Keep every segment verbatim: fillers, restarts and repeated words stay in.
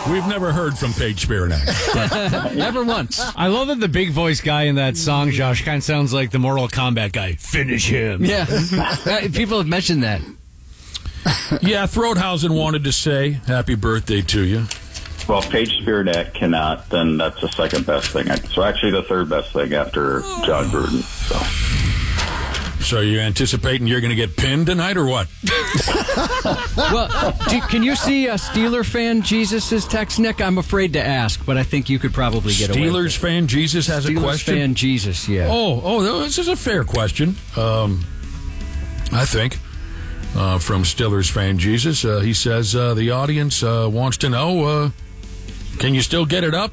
We've never heard from Paige Spiranak. Never once. I love that the big voice guy in that song, Josh, kind of sounds like the Mortal Kombat guy. Finish him. Yeah. People have mentioned that. Yeah, Throathausen wanted to say happy birthday to you. Well, if Paige Spiranak cannot, then that's the second best thing. So actually the third best thing after John Gruden. So, so you're anticipating you're going to get pinned tonight or what? Well, do, can you see a Steeler fan Jesus' text, Nick? I'm afraid to ask, but I think you could probably get away with it. Steelers fan Jesus has Steelers a question? fan Jesus, yeah. Oh, oh, this is a fair question, um, I think. Uh, from Steelers fan Jesus. Uh, he says uh, the audience uh, wants to know, uh, can you still get it up?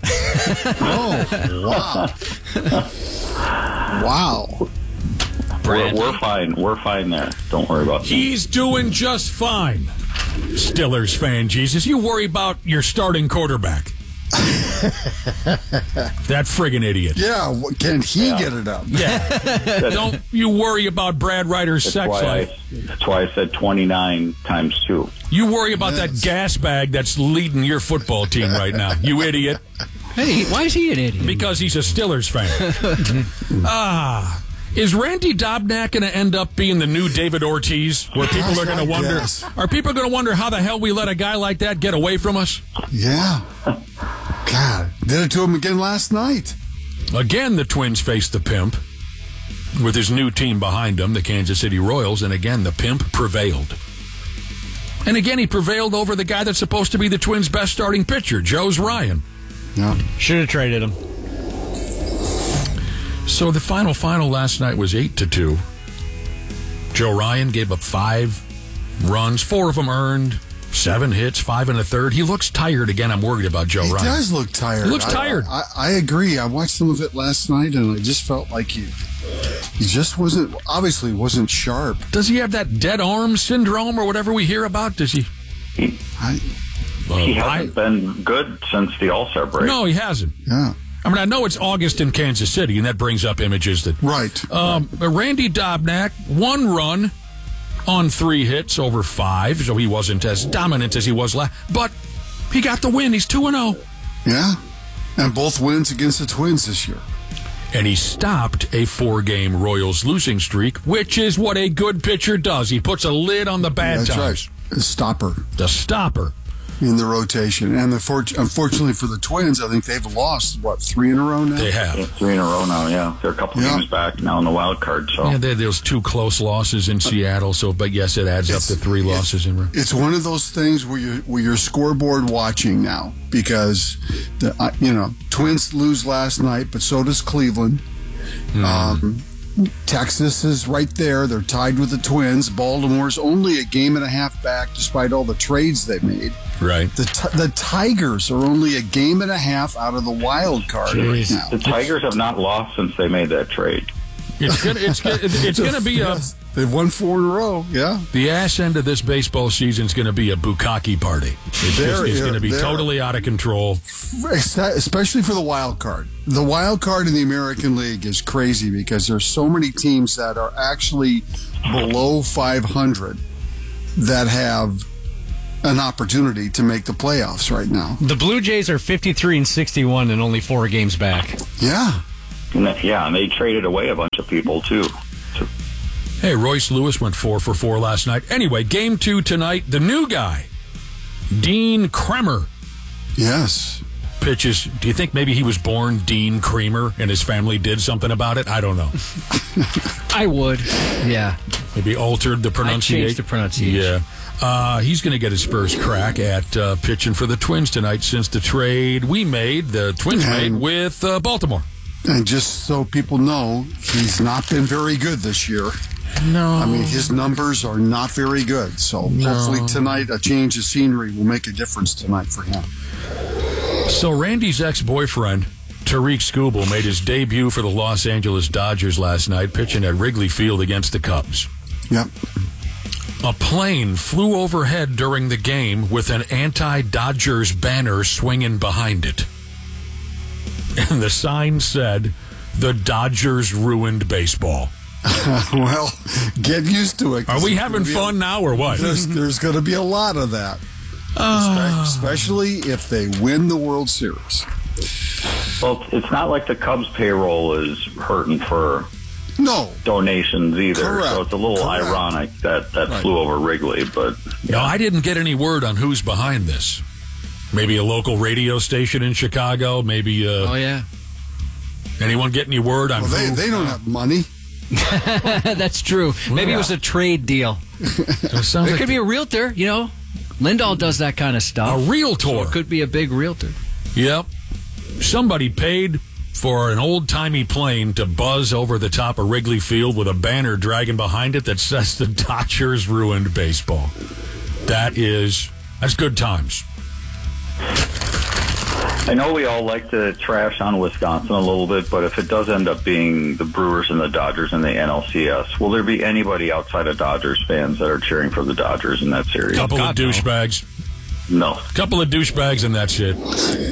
Oh, wow. Wow. we're, we're fine. We're fine there. Don't worry about that. He's doing just fine. Steelers fan Jesus. You worry about your starting quarterback. That friggin' idiot. Yeah, can he Yeah. get it up? Yeah. Don't you worry about Brad Ryder's That's sex why, life. I, that's why I said twenty-nine times two. You worry about Yes. that gas bag that's leading your football team right now. You idiot. Hey, why is he an idiot? Because he's a Steelers fan. Ah. Is Randy Dobnak going to end up being the new David Ortiz? Where people are going to wonder, Yes. are people going to wonder how the hell we let a guy like that get away from us? Yeah. God, did it to him again last night. Again, the Twins face the pimp with his new team behind him, the Kansas City Royals, and again, the pimp prevailed. And again, he prevailed over the guy that's supposed to be the Twins' best starting pitcher, Joe's Ryan. Yeah. Should have traded him. So the final final last night was eight to two. Joe Ryan gave up five runs, four of them earned, seven hits, five and a third. He looks tired again. I'm worried about Joe He Ryan. does look tired. He looks I- tired. I, I agree. I watched some of it last night, and I just felt like he, he just wasn't, obviously wasn't sharp. Does he have that dead arm syndrome or whatever we hear about? Does he? He, I, Uh, he I- hasn't been good since the All-Star break. no, he hasn't. yeah. I mean, I know it's August in Kansas City, and that brings up images that. Right. Um, Randy Dobnak, one run on three hits over five, so he wasn't as dominant as he was last. But he got the win. He's two and zero, Yeah. And both wins against the Twins this year. and he stopped a four-game Royals losing streak, which is what a good pitcher does. He puts a lid on the bad That's times. right. A stopper The stopper. in the rotation. And the for- unfortunately for the Twins, I think they've lost, what, three in a row now? They Yeah, have. three in a row now, yeah. They're a couple Yeah. games back now in the wild card, so. Yeah, there, there's two close losses in Seattle. So, but yes, it adds up It's- to three it's- losses in. It's one of those things where you're, where you're scoreboard watching now because, the uh, you know, Twins lose last night, but so does Cleveland. Um, Texas is right there. They're tied with the Twins. Baltimore's only a game and a half back despite all the trades they made. Right. The t- the Tigers are only a game and a half out of the wild card Jeez. right now. The Tigers have not lost since they made that trade. It's gonna, it's, gonna- it's going to be a. Yes, they've won four in a row. Yeah. The ass end of this baseball season is going to be a bukkake party. It's, There, it's yeah, going to be there. totally out of control. Especially for the wild card. The wild card in the American League is crazy because there's so many teams that are actually below five hundred that have an opportunity to make the playoffs right now. The Blue Jays are fifty-three and sixty-one and only four games back. Yeah. And that- yeah, and they traded away a bunch of people, too. So, Hey, Royce Lewis went four for four last night. Anyway, game two tonight. The new guy, Dean Kremer, Yes. pitches. Do you think maybe he was born Dean Creamer and his family did something about it? I don't know. I would. Yeah. Maybe altered the pronunciation. changed the pronunciation. Yeah. Uh, he's going to get his first crack at uh, pitching for the Twins tonight since the trade we made, the Twins And- made with uh, Baltimore. And just so people know, he's not been very good this year. No. I mean, his numbers are not very good. So hopefully tonight, a change of scenery will make a difference tonight for him. So Randy's ex-boyfriend, Tariq Skubal, made his debut for the Los Angeles Dodgers last night, pitching at Wrigley Field against the Cubs. Yep. A plane flew overhead during the game with an anti-Dodgers banner swinging behind it. And the sign said, "The Dodgers ruined baseball." Well, get used to it. Are we having fun now or what? There's, there's going to be a lot of that. Uh, Especially if they win the World Series. Well, it's not like the Cubs payroll is hurting for No. donations either. Correct. So it's a little Correct. ironic that that Right. flew over Wrigley. But No, I didn't get any word on who's behind this. Maybe a local radio station in Chicago. Maybe uh, Oh, yeah. anyone get any word on Well, they, who? they don't have money. That's true. Maybe it was a trade deal. It sounds It like could be a realtor, you know. Lindahl does that kind of a stuff. realtor. It could be a big realtor. Yep. Somebody paid for an old-timey plane to buzz over the top of Wrigley Field with a banner dragging behind it that says the Dodgers ruined baseball. That is, that's good times. I know we all like to trash on Wisconsin a little bit, but if it does end up being the Brewers and the Dodgers in the N L C S, will there be anybody outside of Dodgers fans that are cheering for the Dodgers in that series? Couple God, of no. douchebags. No. Couple of douchebags and that's it.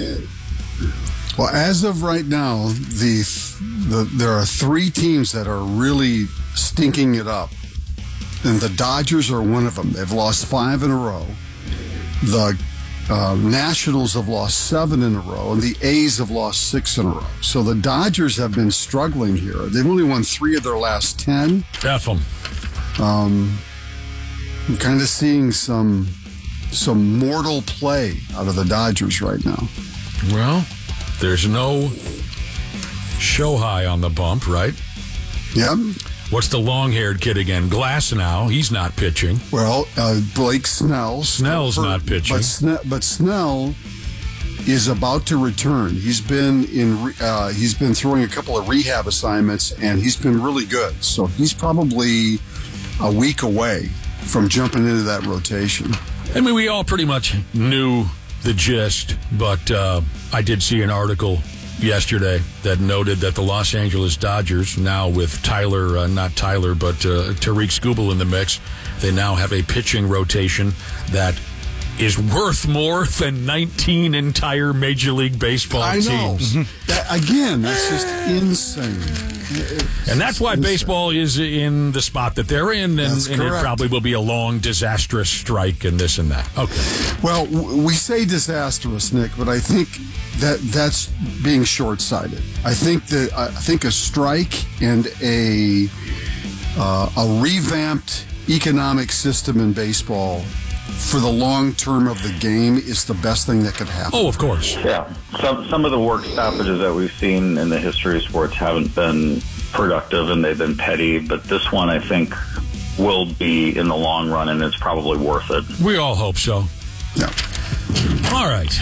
Well, as of right now, the, the there are three teams that are really stinking it up. And the Dodgers are one of them. They've lost five in a row. The uh, Nationals have lost seven in a row, and the A's have lost six in a row. So the Dodgers have been struggling here. They've only won three of their last ten. F them. Um, I'm kind of seeing some some mortal play out of the Dodgers right now. Well, there's no Shohei on the bump, right? Yep. What's the long-haired kid again? Glass now. He's not pitching. Well, uh, Blake Snell. Snell's still hurt, not pitching. But, Sne- but Snell is about to return. He's been in. Re- uh, he's been throwing a couple of rehab assignments, and he's been really good. So he's probably a week away from jumping into that rotation. I mean, we all pretty much knew the gist, but uh, I did see an article yesterday that noted that the Los Angeles Dodgers, now with Tyler, uh, not Tyler, but uh, Tariq Skubal in the mix, they now have a pitching rotation that is worth more than nineteen entire Major League Baseball I know. teams. That, again, that's just insane. And that's why Insane. baseball is in the spot that they're in, and, That's and it correct. probably will be a long, disastrous strike and this and that. Okay. Well, w- we say disastrous, Nick, but I think that that's being short-sighted. I think that I think a strike and a uh, a revamped economic system in baseball for the long term of the game is the best thing that could happen. Oh, of course. Yeah. Some some of the work stoppages that we've seen in the history of sports haven't been productive and they've been petty, but this one I think will be in the long run and it's probably worth it. We all hope so. Yeah. All right.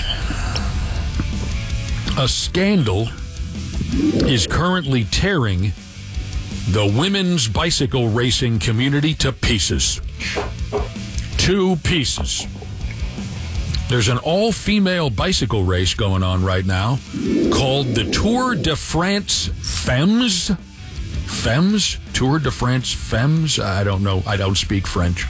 A scandal is currently tearing the women's bicycle racing community to pieces. Two pieces. There's an all-female bicycle race going on right now called the Tour de France Femmes. Femmes? Tour de France Femmes? I don't know. I don't speak French.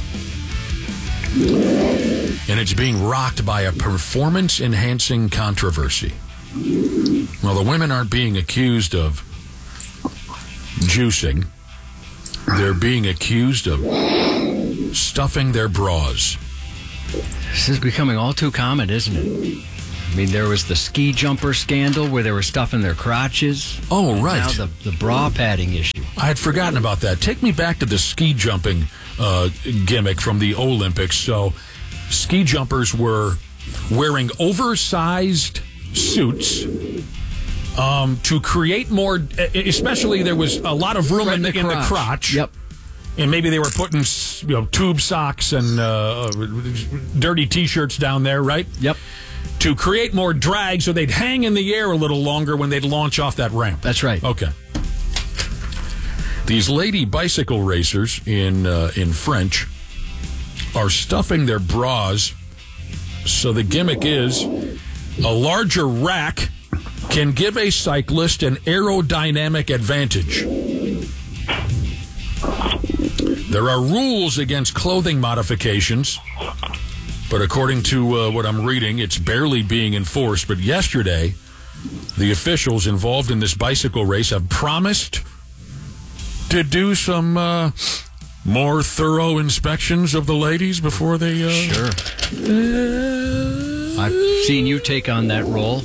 And it's being rocked by a performance-enhancing controversy. Well, the women aren't being accused of juicing. They're being accused of stuffing their bras. This is becoming all too common, isn't it? I mean, there was the ski jumper scandal where they were stuffing their crotches. Oh, right. Now the, the bra padding issue. I had forgotten about that. Take me back to the ski jumping uh, gimmick from the Olympics. So, ski jumpers were wearing oversized suits um, to create more, especially there was a lot of room Right in, the, in the crotch. Yep. And maybe they were putting, you know, tube socks and uh, dirty T-shirts down there, right? Yep. To create more drag so they'd hang in the air a little longer when they'd launch off that ramp. That's right. Okay. These lady bicycle racers in uh, in French are stuffing their bras. So the gimmick is a larger rack can give a cyclist an aerodynamic advantage. There are rules against clothing modifications, but according to uh, what I'm reading, it's barely being enforced. But yesterday, the officials involved in this bicycle race have promised to do some uh, More thorough inspections of the ladies before they... Uh, Sure. Uh, I've seen you take on that role.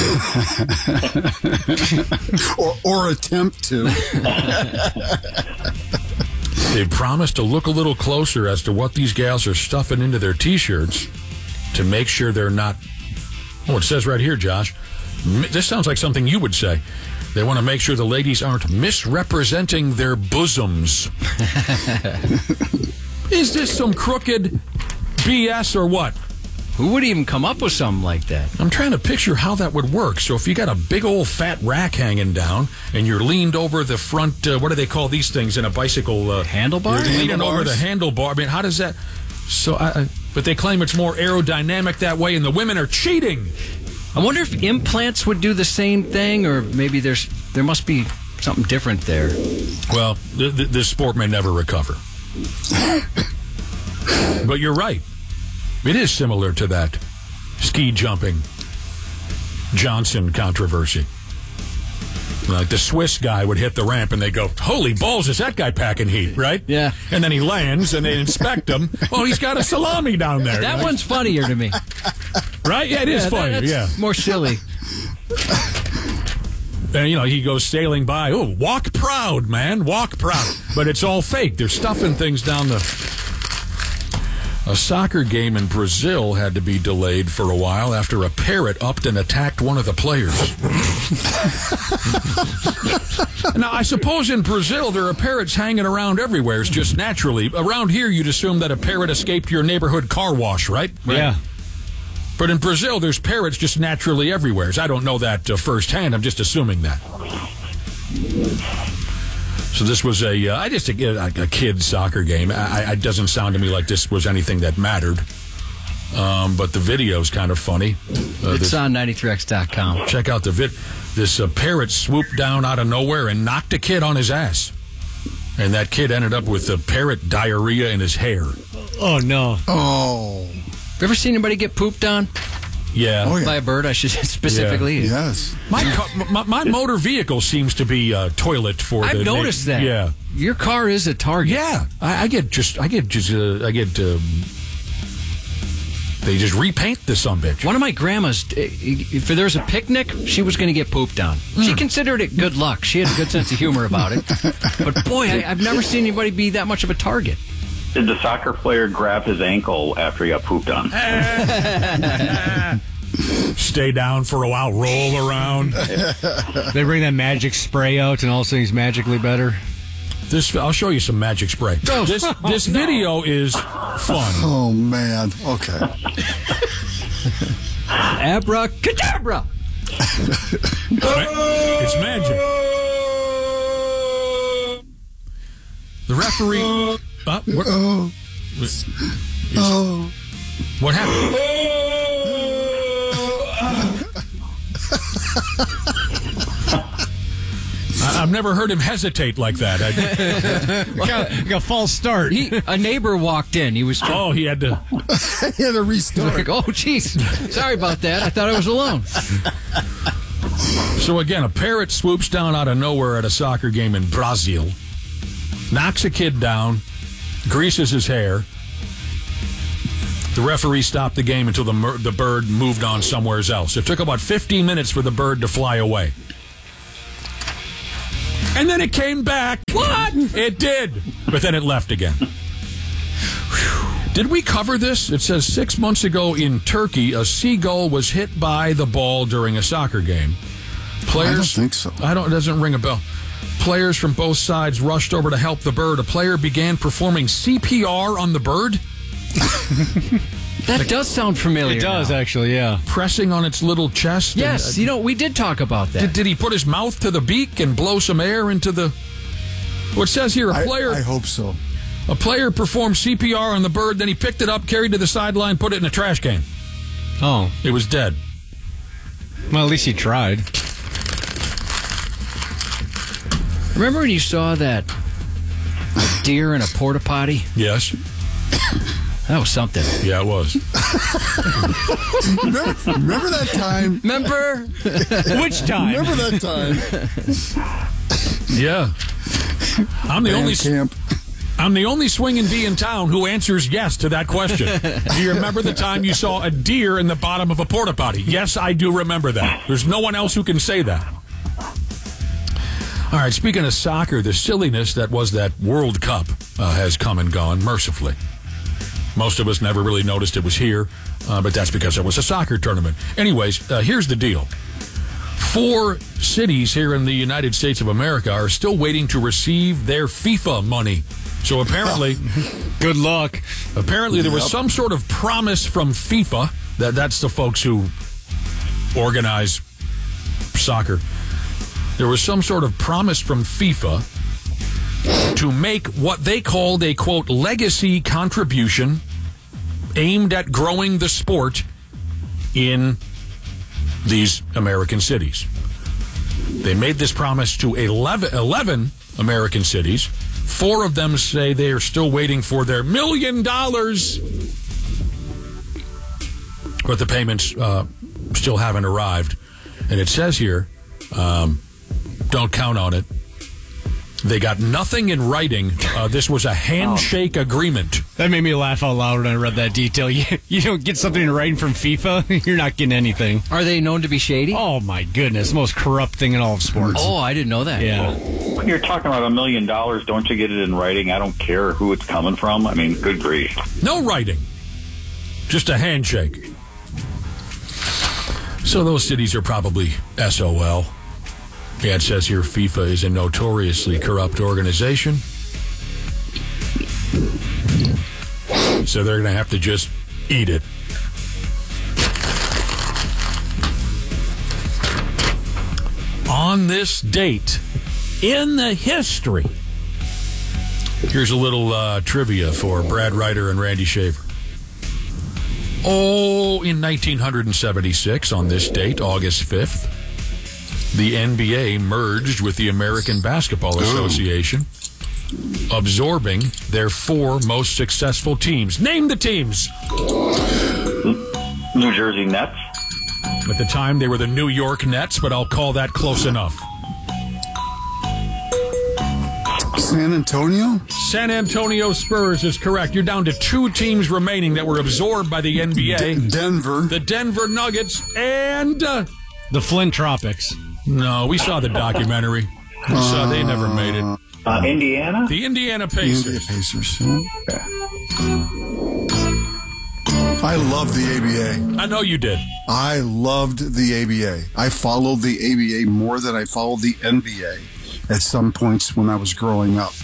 or, or attempt to. They promised to look a little closer as to what these gals are stuffing into their T-shirts to make sure they're not... Oh, it says right here, Josh. This sounds like something you would say. They want to make sure the ladies aren't misrepresenting their bosoms. Is this some crooked B S or what? Who would even come up with something like that? I'm trying to picture how that would work. So if you got a big old fat rack hanging down and you're leaned over the front, uh, what do they call these things in a bicycle? Uh, Handlebar? You're leaning Handlebars? over the handlebar. I mean, how does that... So, I, I, but they claim it's more aerodynamic that way, and the women are cheating. I wonder if implants would do the same thing, or maybe there's there must be something different there. Well, th- th- this sport may never recover. But you're right. It is similar to that ski jumping Johnson controversy. Like the Swiss guy would hit the ramp and they go, holy balls, is that guy packing heat, right? Yeah. And then he lands and they inspect him. Oh, he's got a salami down there. That one's funnier to me. Right? Yeah, it is Yeah, funny. that's Yeah. more silly. And, you know, he goes sailing by. Oh, walk proud, man. Walk proud. But it's all fake. They're stuffing things down the... A soccer game in Brazil had to be delayed for a while after a parrot upped and attacked one of the players. Now, I suppose in Brazil there are parrots hanging around everywhere. It's just naturally. Around here, you'd assume that a parrot escaped your neighborhood car wash, right? Yeah. But in Brazil, there's parrots just naturally everywhere. I don't know that uh, firsthand. I'm just assuming that. So this was a, uh, I just a, a kid soccer game. I, it doesn't sound to me like this was anything that mattered. Um, but the video's kind of funny. Uh, It's this, on ninety-three X dot com. check out the vid. This uh, parrot swooped down out of nowhere and knocked a kid on his ass. And that kid ended up with uh, parrot diarrhea in his hair. Oh, no. Oh. Ever seen anybody get pooped on Yeah. Oh, yeah. by a bird? I should specifically. Yes. My, car, my my motor vehicle seems to be a toilet for the... I've noticed that. Yeah. Your car is a target. Yeah, I, I get just, I get just, uh, I get. Uh, they just repaint this sumbitch. One of my grandmas, eh, if there was a picnic, she was going to get pooped on. She considered it good luck. She had a good sense of humor about it. But boy, I, I've never seen anybody be that much of a target. Did the soccer player grab his ankle after he got pooped on? Stay down for a while, roll around. They bring that magic spray out, and all of a sudden he's magically better. This, I'll show you some magic spray. This, this video is fun. Oh, man. Okay. Abracadabra! It's magic. The referee. Uh, what, Oh. is- Oh. what happened? I, I've never heard him hesitate like that. I, Got, got a false start. He, a neighbor walked in. He was oh, he had to. He had to restart. like, oh, jeez. Sorry about that. I thought I was alone. So again, a parrot swoops down out of nowhere at a soccer game in Brazil, knocks a kid down, greases his hair. The referee stopped the game until the mer- the bird moved on somewhere else. It took about fifteen minutes for the bird to fly away. And then it came back. What? It did. But then it left again. Whew. Did we cover this? It says six months ago in Turkey, a seagull was hit by the ball during a soccer game. Players, I don't think so. I don't. It doesn't ring a bell. Players from both sides rushed over to help the bird. A player began performing C P R on the bird, That does sound familiar. It does, now. actually, yeah. pressing on its little chest. and, Yes, uh, you know, we did talk about that. Did, did he put his mouth to the beak and blow some air into the... Well, it says here, a I, player I hope so. a player performed C P R on the bird, then he picked it up, carried it to the sideline, put it in a trash can. Oh. It was dead. Well, at least he tried. Remember when you saw that deer in a porta potty? Yes. That was something. Yeah, it was. Remember, remember that time? Remember? Which time? Remember that time? Yeah. I'm the Band only camp. I'm the only swinging bee in town who answers yes to that question. Do you remember the time you saw a deer in the bottom of a porta potty? Yes, I do remember that. There's no one else who can say that. All right, speaking of soccer, the silliness that was that World Cup uh, has come and gone, mercifully. Most of us never really noticed it was here, uh, but that's because it was a soccer tournament. Anyways, uh, here's the deal. Four cities here in the United States of America are still waiting to receive their FIFA money. So apparently, Good luck. apparently there was Yep. some sort of promise from FIFA, that that's the folks who organize soccer. There was some sort of promise from FIFA to make what they called a, quote, legacy contribution aimed at growing the sport in these American cities. They made this promise to eleven, eleven American cities. Four of them say they are still waiting for their million dollars, but the payments uh, still haven't arrived. And it says here, um, don't count on it. They got nothing in writing. Uh, this was a handshake agreement. That made me laugh out loud when I read that detail. You, you don't get something in writing from FIFA, you're not getting anything. Are they known to be shady? Oh, my goodness. Most corrupt thing in all of sports. Oh, I didn't know that. Yeah. When you're talking about a million dollars, don't you get it in writing? I don't care who it's coming from. I mean, good grief. No writing. Just a handshake. So those cities are probably S O L. Yeah, it says here FIFA is a notoriously corrupt organization. So they're going to have to just eat it. On this date in the history, here's a little uh, trivia for Brad Ryder and Randy Shaver. Oh, in nineteen seventy-six, on this date, August fifth, the N B A merged with the American Basketball Association, absorbing their four most successful teams. Name the teams. New Jersey Nets. At the time, they were the New York Nets, but I'll call that close enough. San Antonio? San Antonio Spurs is correct. You're down to two teams remaining that were absorbed by the N B A. D- Denver. The Denver Nuggets and... Uh, The Flint Tropics. no, we saw the documentary. We saw they never made it. Uh, Indiana? The Indiana The Indiana Pacers. Pacers. Yeah. I love the A B A. I know you did. I loved the A B A. I followed the A B A more than I followed the N B A at some points when I was growing up.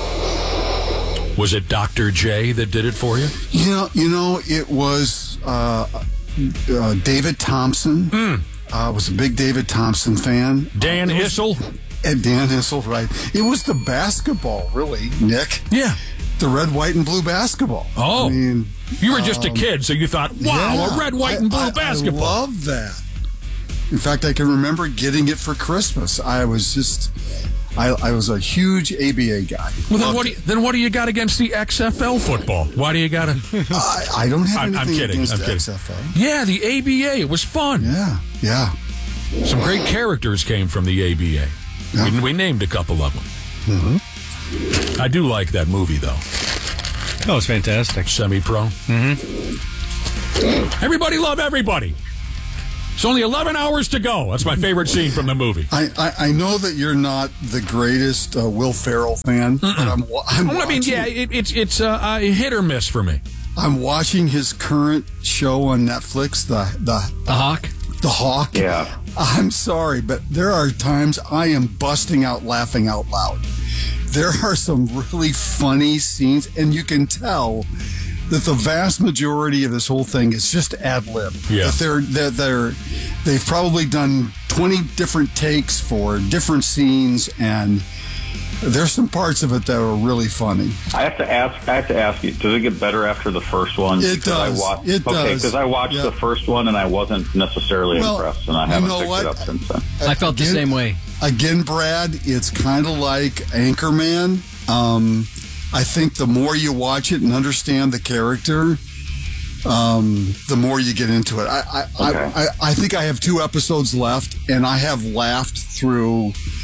Was it Doctor J that did it for you? You know, you know, it was uh, uh, David Thompson. Mm. I uh, was a big David Thompson fan. Dan Uh, it was- Issel? And Dan Issel, right. It was the basketball, really, Nick. Yeah. The red, white, and blue basketball. Oh. I mean, You were just a kid, so you thought, wow, yeah, a red, white, I- and blue I, basketball. I love that. In fact, I can remember getting it for Christmas. I was just, I, I was a huge A B A guy. well, then Loved what, do it. you, then what do you got against the X F L football? Why do you got to... I, I don't have I'm- anything I'm kidding, against I'm the kidding. X F L. Yeah, the A B A. It was fun. Yeah, yeah. Some great characters came from the A B A. Yeah. We, we named a couple of them. Mm-hmm. I do like that movie, though. That was fantastic. Semi-Pro. Mm-hmm. Everybody love everybody. It's only eleven hours to go. That's my favorite scene from the movie. I, I, I know that you're not the greatest uh, Will Ferrell fan, but I'm, wa- I'm Well, I mean, watching, yeah, it, it's it's uh, a hit or miss for me. I'm watching his current show on Netflix, the the The Hawk? the Hawk. Yeah. I'm sorry, but there are times I am busting out laughing out loud. There are some really funny scenes, and you can tell that the vast majority of this whole thing is just ad lib. Yeah. That they're that they're they've probably done twenty different takes for different scenes, and there's some parts of it that are really funny. I have to ask. I have to ask you. Does it get better after the first one? It Because does. I watched, It okay, does. because I watched Yeah. the first one and I wasn't necessarily Well, impressed, and I you haven't know picked what? it up since then. I felt the Again- same way. Again, Brad, it's kind of like Anchorman. Um, I think the more you watch it and understand the character, um, the more you get into it. I, I, Okay. I, I, I think I have two episodes left, and I have laughed through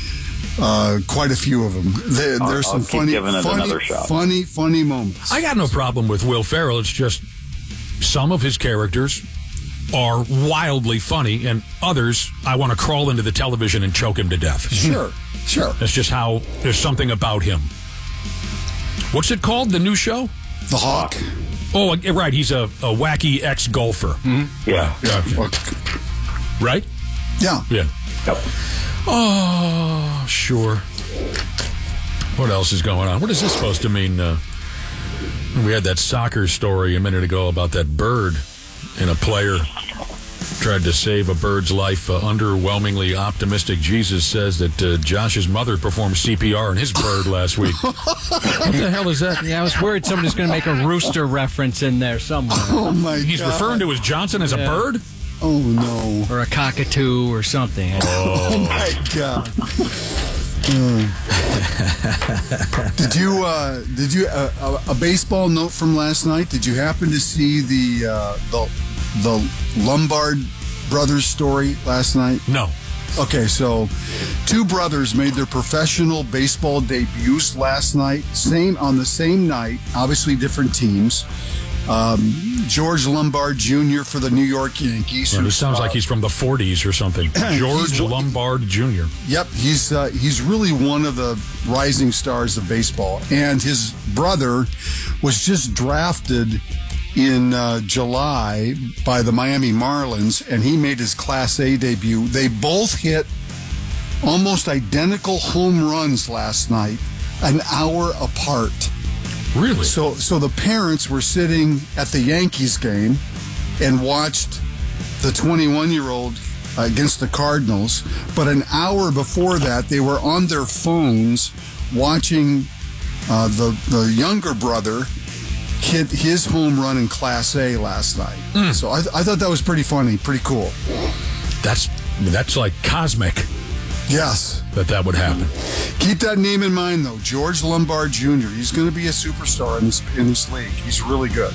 Uh, quite a few of them. There, I'll- there's I'll some keep funny, giving it funny, another shot. funny, funny moments. I got no problem with Will Ferrell. It's just some of his characters are wildly funny, and others I want to crawl into the television and choke him to death. Sure, sure. That's just how there's something about him. What's it called? The new show? The Hawk. Oh, right. He's a, a wacky ex-golfer. Yeah. Yeah. Right? Yeah. Yeah. Yep. Oh, sure. What else is going on? What is this supposed to mean? Uh, we had that soccer story a minute ago about that bird, and a player tried to save a bird's life. Uh, underwhelmingly optimistic Jesus says that uh, Josh's mother performed C P R on his bird last week. What the hell is that? Yeah, I was worried somebody's going to make a rooster reference in there somewhere. Oh my He's God. referring to his Johnson as a Yeah. bird? Oh no. Or a cockatoo or something. Oh my God. Mm. did you uh, did you uh, a, a baseball note from last night? Did you happen to see the uh, the the Lombard brothers story last night? No. Okay, so two brothers made their professional baseball debuts last night. Same on the same night, obviously different teams. Um, George Lombard Junior for the New York Yankees. Well, who- he sounds like he's from the forties or something. George He's- Lombard Junior Yep, he's uh, he's really one of the rising stars of baseball, and his brother was just drafted in uh, July by the Miami Marlins, and he made his Class A debut. They both hit almost identical home runs last night, an hour apart. Really? So, so the parents were sitting at the Yankees game and watched the twenty-one-year-old against the Cardinals. But an hour before that, they were on their phones watching uh, the the younger brother hit his home run in Class A last night. Mm. So I, I thought that was pretty funny, pretty cool. That's that's like cosmic Yes. that that would happen. Keep that name in mind, though. George Lombard Junior He's going to be a superstar in this in this league. He's really good.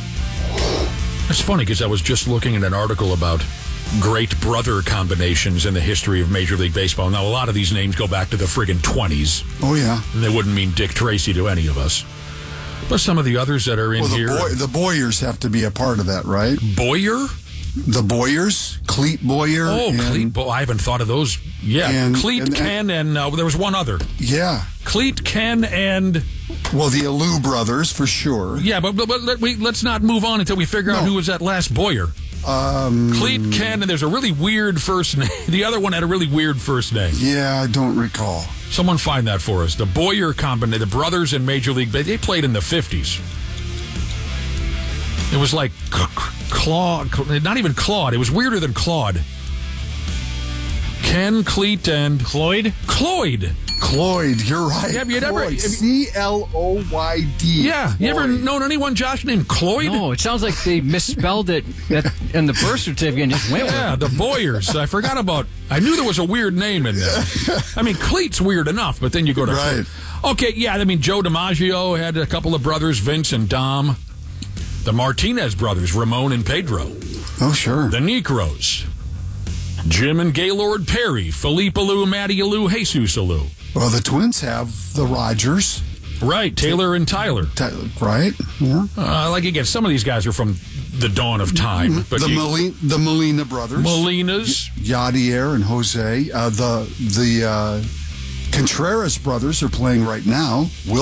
It's funny because I was just looking at an article about great brother combinations in the history of Major League Baseball. Now, a lot of these names go back to the friggin' twenties, Oh, yeah. and they wouldn't mean Dick Tracy to any of us. But some of the others that are in Well, the, here, Boy, the Boyers have to be a part of that, right? Boyer. The Boyers, Cleet Boyer. Oh, and- Cleet. Bo- I haven't thought of those. Yeah, and- Cleet, and- Ken, and uh, there was one other. Yeah. Cleet, Ken, and Well, the Alou brothers, for sure. yeah, but, but, but let, we, let's not move on until we figure out No. who was that last Boyer. Um, Cleet, Ken, and there's a really weird first name. The other one had a really weird first name. Yeah, I don't recall. Someone find that for us. The Boyer combination, the brothers in Major League, they they played in the fifties. It was like C- C- Claude, not even Claude. It was weirder than Claude. Ken, Cleet, and Cloyd? Cloyd. Cloyd, you're right. Have you never- Cloyd, have you- C L O Y D. Yeah, you ever Cloyd. known anyone, Josh, named Cloyd? No, it sounds like they misspelled it at, in the birth certificate and just went with Yeah, it. the Boyers. I forgot about. I knew there was a weird name in there. I mean, Cleet's weird enough, but then you go to. Right. Okay, yeah. I mean, Joe DiMaggio had a couple of brothers, Vince and Dom. The Martinez brothers, Ramon and Pedro. Oh, sure. The Necros. Jim and Gaylord Perry. Felipe Alou, Matty Alou, Jesus Alou. Well, the Twins have the Rogers, Right, Taylor and Tyler. Ty- right? Yeah. Uh, like again, some of these guys are from the dawn of time. But The, you- Molina, the Molina brothers. Molinas. Yadier and Jose. Uh, the the uh, Contreras brothers are playing right now. Will